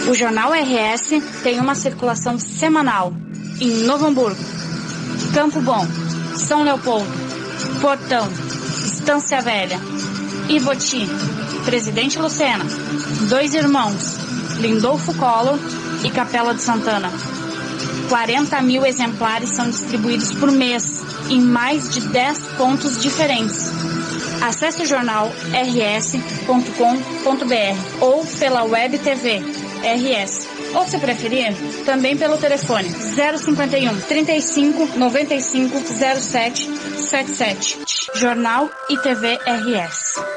O Jornal RS tem uma circulação semanal em Novo Hamburgo, Campo Bom, São Leopoldo, Portão, Estância Velha, Ivoti, Presidente Lucena, Dois Irmãos, Lindolfo Collor e Capela de Santana. 40 mil exemplares são distribuídos por mês em mais de 10 pontos diferentes. Acesse o jornal rs.com.br ou pela Web TV RS. Ou, se preferir, também pelo telefone 051 35 95 07 77. Jornal e TV RS.